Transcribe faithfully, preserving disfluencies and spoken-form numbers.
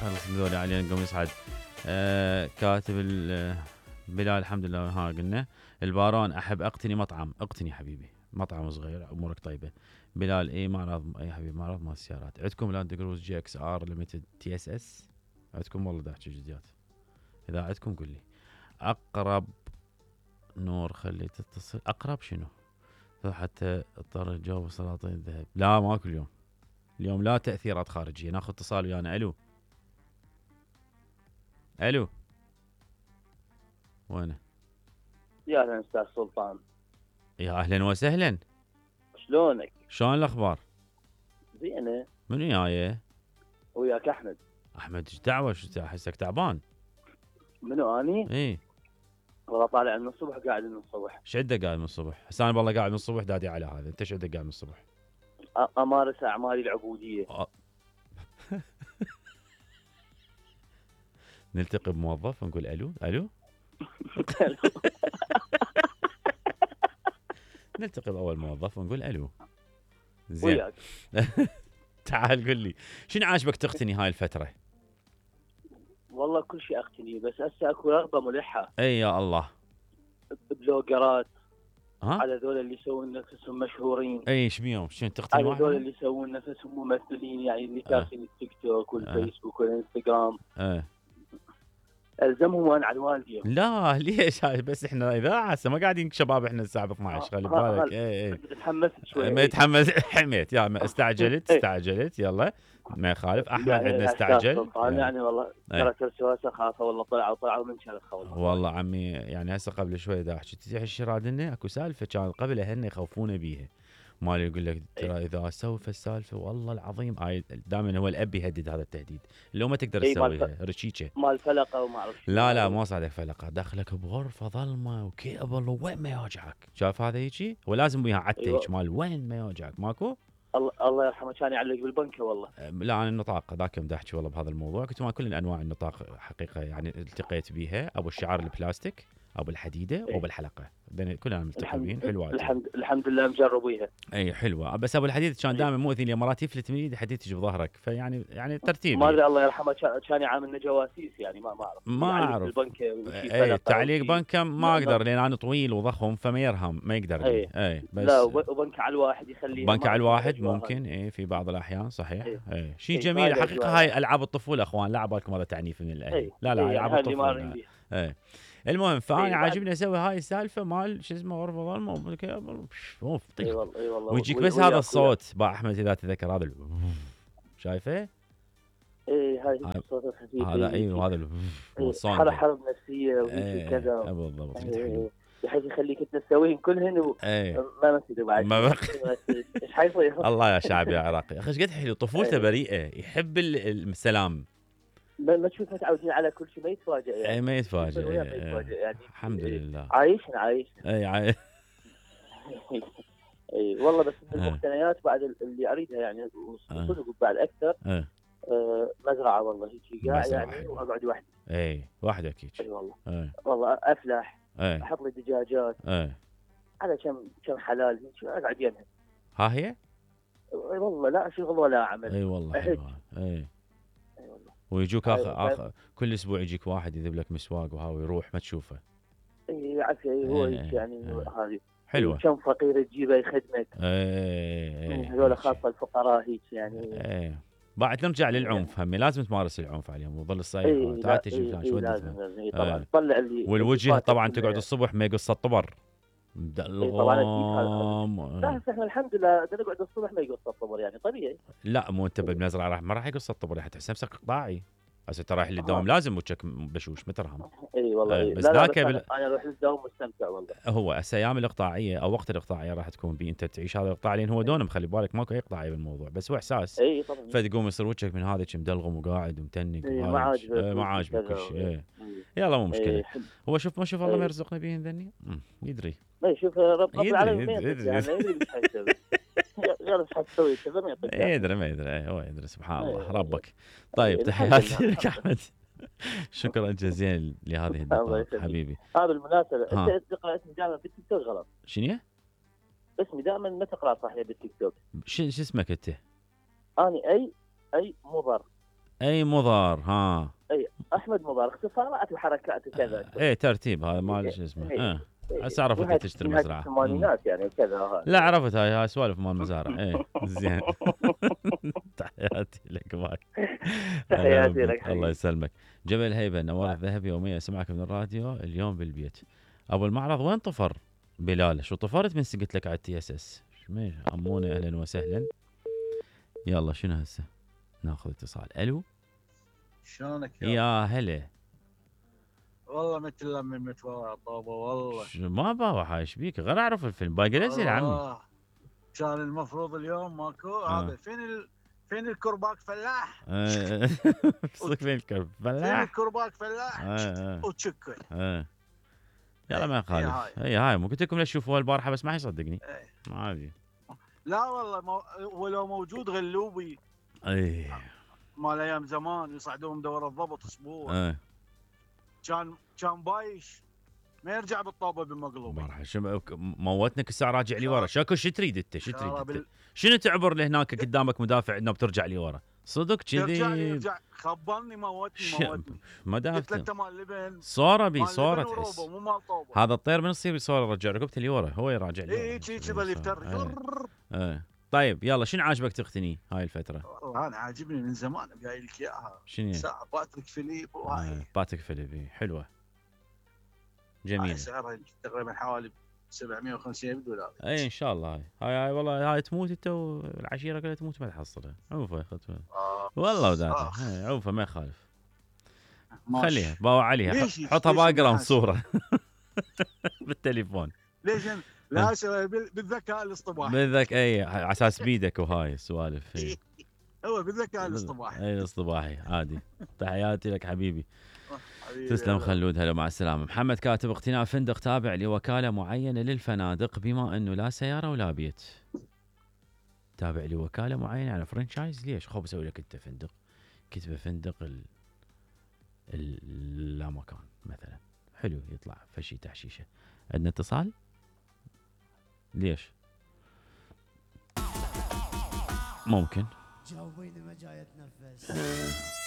خلص ذولي علينا نقوم يصعد. آه كاتب بلال الحمد لله. ها قلنا البارون احب اقتني مطعم. اقتني حبيبي مطعم صغير امورك طيبه. بلال اي معرض اي حبيبي معرض مال السيارات. عندكم لاند كروز جي اكس ار ليمتد تي اس اس؟ عندكم والله دا احكي جديات. اذا عندكم قل لي. اقرب نور خلي تتصل. اقرب شنو؟ حتى اضطر تجاوب سلاطين الذهب. لا ماكو اليوم. اليوم لا تاثيرات خارجيه. ناخذ اتصال ويانا. الو الو وينه؟ يا اهلا استاذ سلطان. يا اهلا وسهلا. شلونك؟ شلون الاخبار؟ زينه. منو وياي؟ وياك احمد. احمد ايش دعوه؟ شو احسك تعبان؟ منو اني؟ اي والله طالع من الصبح قاعد من الصبح. ايش عندك قاعد من الصبح؟ هسه انا والله قاعد من الصبح دادي على هذا. انت ايش عندك قاعد من الصبح؟ امارس اعمالي العبوديه. أ... نلتقي بموظف ونقول الو الو. نلتقي باول موظف ونقول الو. زين. وياك. تعال قل لي شنو عاجبك تقتني هاي الفتره؟ والله كل شيء اقتني بس هسه اكو رغبه ملحه. اي يا الله. بلوجرات. ها؟ على ذول اللي يسوون نفسهم مشهورين. اي ايش بيهم؟ شنو تقتني؟ على ذول اللي يسوون نفسهم ممثلين يعني اللي كاسين أه. التيك توك والفيسبوك أه. والانستغرام. أه. الزمهم وانا على والدي. لا ليش؟ هاي بس احنا اذاعه هسه ما قاعدين شباب احنا الساعه اثنعش. خلي بالك. اي اي تحمست شوي. ما يتحمس. حميت يا ما استعجلت استعجلت. يلا ما يخالف. احمد يعني عندنا استعجل. يعني والله ترى ترسوا سخافه والله طلعوا طلعوا من شرخه والله. والله عمي يعني هسه قبل شوي دا احكي تتيح الشراد لنا اكو سالفه كان قبل اهلنا يخوفونا بيها. مالي يقول لك ترى اذا سوف السالفه والله العظيم هاي دائما هو الاب يهدد هذا التهديد اللي هو ما تقدر تسويها رشيكه مال فلقه وما اعرف. لا لا مو صادق فلقه. داخلك بغرفه ظلمه وكيبل وين ما يوجعك. شاف هذا هيجي ولازم وياها عته هيك مال وين ما يوجعك ماكو. الله الله يرحمه كان يعلق بالبنكه والله. لا انا النطاق ذاك يوم احكي والله بهذا الموضوع كنت مع كل انواع النطاق حقيقه يعني التقيت بيها. ابو الشعار البلاستيك ابو الحديده إيه؟ وابو الحلقه بين كلنا ملتقبين حلوات. الحمد الحمد لله مجربيها. اي حلوه بس ابو الحديد كان دائما مؤذي لي. مرات يفلت من ايدي حديد تجي بظهرك فيعني يعني ترتيب. ما ادري الله يرحمه كان يعاملنا جواسيس يعني ما ما اعرف. ما اعرف. اي تعليق بنكه ما اقدر لان انا طويل وضخم فما يرهم ما يقدر. اي اي بس لا وبنكه على الواحد يخليه. بنكه على الواحد ممكن اي في بعض الاحيان صحيح. اي, أي. شيء أي. جميل حقيقه. هاي العاب الطفوله اخوان. لا عبالكم هذا تعنيف من الاهل. أي. لا لا أي. العاب الطفوله. اي المهم فانا إيه عاجبني اسوي هاي السالفه مال شو اسمه غرفه ظلمه اوف. اي والله اي والله. ويجيك بس هذا الصوت با احمد اذا تذكر هذا شايفه. اي هاي الصوت الخفيف هذا ايوه هذا الصوت حرب حرب نفسيه وشيء كذا بالضبط. بحيث يخليك تسويهم كلهن وما نسيت بعد ما بقى. ايش حيصير؟ الله يا شعب يا عراقي. اخي ايش قد حلو طفولته بريئه. يحب السلام. ما تشوف متعودين على كل شيء ما يتفاجئ يعني. اي ما يتفاجئ. يعني الحمد لله. عايشنا عايشنا. اي عايش. اي والله بس من المقتنيات بعد اللي اريدها يعني وصدق بعد اكثر. أه. أه مزرعه والله هيك قاعد يعني واقعد وحدي. اي وحدك هيك. اي والله. أي. والله افلح. أي. احط لي دجاجات. اي. على كم كم حلال هيك اقعد يمها. ها هي؟ اي والله لا شغل ولا عمل. اي والله اي. اي والله. ويجوك اخر آخ... كل اسبوع يجيك واحد يذب لك مسواق وها ويروح ما تشوفه. اي عافيه هو هيك يعني هذه حلوه. كم فقير تجيبه يخدمك. اي هذول خاصه الفقراء هيك يعني. اي بعد نرجع للعنف همي لازم تمارس العنف عليهم وظل الصيف. ايه تعال تجي فلان شو ودتنا. ايه طبعا طلع اللي والوجه طبعا تقعد الصبح ما يقص الطبر مدلغم. لا احنا الحمد لله نقعد الصبح ما يقص الطبر يعني طبيعي. لا مو انت بالمزرعه راح ما راح يقص الطبر راح تحس نفسك قطاعي. هسه انت رايح للدوام لازم وجهك بشوش مترهم. اي والله آه. بس لا ذاك لا بال... انا اروح للدوام مستمتع والله. هو هسه ايام الاقطاعيه او وقت الاقطاعيه راح تكون بي انت تعيش هذا الاقطاع لان هو دونم خلي بالك ماكو اي اقطاعيه بالموضوع بس هو احساس. اي طبعا. فتقوم يصير وجهك من هذا مدلغم وقاعد ومتنك. اي ما عاجبك. آه ما عاجبك كل شيء. ايه. يلا مو مشكله. ايه. هو شوف ما شوف الله ما يرزقنا به ذني يدري. ما شوف رب العالمين يدري يعني يدري ايش حيسوي. غير ايش حتسوي كذا ما يعطيك. يدري ما يدري هو يدري سبحان الله ربك. طيب تحياتي لك احمد. شكرا جزيلا لهذه الدقائق حبيبي. هذا بالمناسبه انت تقرا اسمي دائما في التيك توك غلط. شنو؟ اسمي دائما ما تقرا صحيح بالتيك توك. شو شو اسمك انت؟ اني اي اي مضر. اي مضار ها. اي احمد مضار، اختصارات وحركات وكذا. ايه ترتيب هذا مال شو اسمه. اه هسه عرفت نهاية تشتري نهاية مزرعه. الثمانينات يعني وكذا هاي. لا عرفت هاي هاي سوالف مال مزارع. ايه زين. تحياتي لك باي. تحياتي لك الله حبيبي. يسلمك. جبل هيبه نوار الذهب يوميا اسمعك من الراديو اليوم بالبيت. ابو المعرض وين طفر؟ بلال شو طفرت من قلت لك على التي اس اس؟ شميش امونه اهلا وسهلا. يلا شنو هسه؟ ناخذ اتصال. الو شلونك يا هلا. والله مثل لما متورع طابه والله. ما باوع ايش بيك؟ غير اعرف الفيلم باقي نزل عمي. كان المفروض اليوم ماكو. آه. هذا فين ال... فين الكرباك فلاح؟ صدق فين الكرب فين فلاح؟ الكرباك فلاح؟ آه، آه. وتشكل. ايه يلا ما هي يخالف. هاي. هي هاي مو قلت لكم لا تشوفوها البارحه بس ما حيصدقني. إيه. ما ادري. لا والله مو... ولو موجود غلوبي اي مال ايام زمان يصعدون دوره الضبط اسبوع. ايه كان كان بايش ما يرجع بالطابه بالمقلوبي. بارحه شو موتنك الساعه راجع لي ورا. شاكو شو تريد انت؟ شو شارة تريد بال- انت؟ شنو تعبر لهناك قدامك مدافع انه بترجع لي ورا؟ صدق يرجع لي كذي يرجع خبرني موتني ش- موتني. قلت له مدافع انت مال لبن صوره بي مال صوره لبن تحس. وروبه مو مال طوبه. هذا الطير من يصير صوره رجع رقبته لي ورا هو يراجع لي. اي شي كذا اللي يفتر. ايه. ايه. طيب يلا شنو عاجبك تقتني هاي الفتره؟ والله انا عاجبني من زمان قايل لك اياها. شنو؟ ساعه باتريك فيليب وهاي. آه. باتريك فيليب حلوه هاي جميله. سعرها تقريبا حوالي سبعمية وخمسين دولار. اي ان شاء الله. هاي هاي, هاي والله هاي تموت انت والعشيره كلها تموت ما تحصلها. عوفه خذها آه. والله وداعتها. آخ. هاي عوفه ما يخالف. ماشي. خليها باوع عليها ليش- حطها ليش باك جراوند الناس- صوره بالتليفون. ليش أنا- لا سوي بال- بالذكاء الاصطناعي. بالذك اي على اساس بيدك وهاي السوالف. اي هو بالذكاء الاصطناعي. اي الاصطباحي عادي. تحياتي لك حبيبي. حبيبي تسلم هلا. خلود هلا مع السلامه. محمد كاتب اقتناء فندق تابع لوكاله معينه للفنادق بما انه لا سياره ولا بيت. تابع لوكاله معينه على فرنشايز ليش؟ خو بسوي لك انت فندق كتبه فندق ال... ال... لا مكان مثلا حلو يطلع فشي تحشيشه. عندنا اتصال ليش؟ ممكن جاوبيني ما جاي اتنفس.